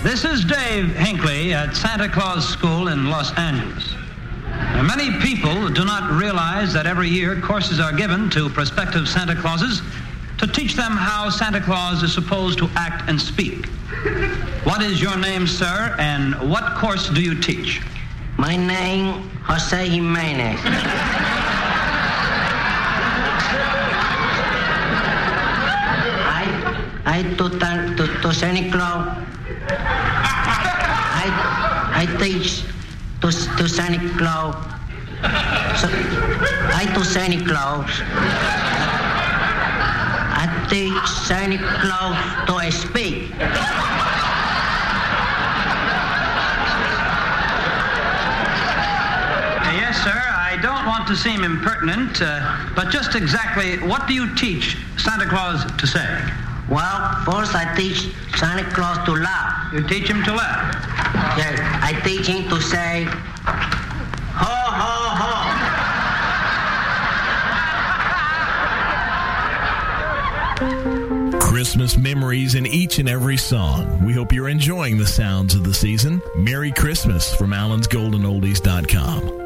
This is Dave Hinckley at Santa Claus School in Los Angeles. Now, many people do not realize that every year courses are given to prospective Santa Clauses to teach them how Santa Claus is supposed to act and speak. What is your name, sir, and what course do you teach? My name, Jose Jimenez. I to Santa Claus. I teach to Santa Claus. So, I to Santa Claus. I teach Santa Claus to speak. Yes, sir. I don't want to seem impertinent, but just exactly what do you teach Santa Claus to say? Well, first I teach Santa Claus to laugh. You teach him to laugh? Yes, I teach him to say, ho, ho, ho. Christmas memories in each and every song. We hope you're enjoying the sounds of the season. Merry Christmas from Allen'sGoldenOldies.com.